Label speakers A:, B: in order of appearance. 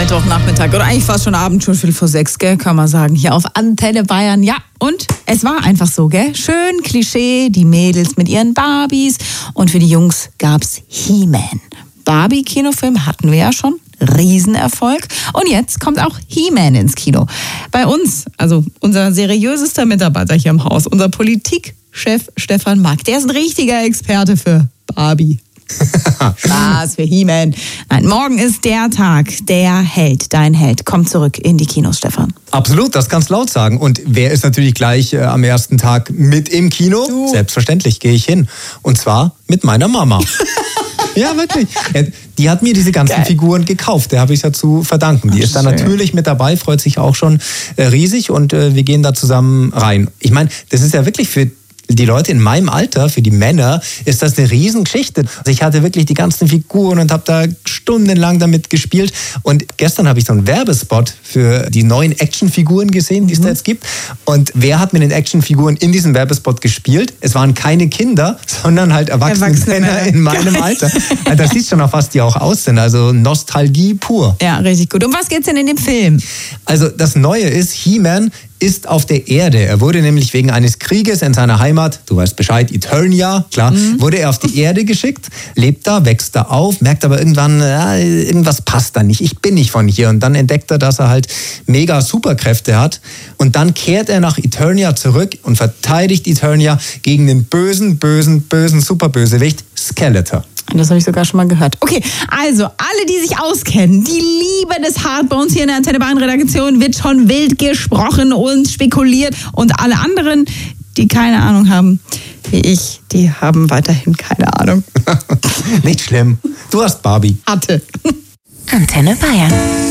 A: Mittwochnachmittag oder eigentlich fast schon Abend, schon 5:45, gell, kann man sagen, hier auf Antenne Bayern. Ja, und es war einfach so, gell, schön Klischee, die Mädels mit ihren Barbies und für die Jungs gab's He-Man. Barbie-Kinofilm hatten wir ja schon, Riesenerfolg. Und jetzt kommt auch He-Man ins Kino. Bei uns, also unser seriösester Mitarbeiter hier im Haus, unser Politikchef Stefan Mack, der ist ein richtiger Experte für Barbie. Spaß für He-Man. Nein, morgen ist der Tag. Der Held, dein Held, kommt zurück in die Kinos, Stefan.
B: Absolut, das kannst du laut sagen. Und wer ist natürlich gleich am ersten Tag mit im Kino?
A: Du.
B: Selbstverständlich gehe ich hin. Und zwar mit meiner Mama. Ja, wirklich. Die hat mir diese ganzen Figuren gekauft. Der habe ich ja zu verdanken. Die ist da natürlich mit dabei, freut sich auch schon riesig. Und wir gehen da zusammen rein. Ich meine, das ist ja wirklich für die Leute in meinem Alter, für die Männer, ist das eine Riesengeschichte. Also ich hatte wirklich die ganzen Figuren und habe da stundenlang damit gespielt. Und gestern habe ich so einen Werbespot für die neuen Actionfiguren gesehen, die es da jetzt gibt. Und wer hat mit den Actionfiguren in diesem Werbespot gespielt? Es waren keine Kinder, sondern halt erwachsene Männer in meinem Alter. Das sieht schon auch, was die auch aussehen. Also Nostalgie pur.
A: Ja, richtig gut. Um was geht's denn in dem Film?
B: Also das Neue ist, He-Man ist auf der Erde. Er wurde nämlich wegen eines Krieges in seiner Heimat, du weißt Bescheid, Eternia, klar, wurde er auf die Erde geschickt, lebt da, wächst da auf, merkt aber irgendwann, irgendwas passt da nicht, ich bin nicht von hier. Und dann entdeckt er, dass er halt mega Superkräfte hat. Und dann kehrt er nach Eternia zurück und verteidigt Eternia gegen den bösen Superbösewicht Skeletor.
A: Das habe ich sogar schon mal gehört. Okay, also alle, die sich auskennen, die lieben es hart. Bei uns hier in der Antenne Bayern Redaktion wird schon wild gesprochen und spekuliert. Und alle anderen, die keine Ahnung haben, wie ich, die haben weiterhin keine Ahnung.
B: Nicht schlimm. Du hast Barbie.
A: Hatte.
C: Antenne Bayern.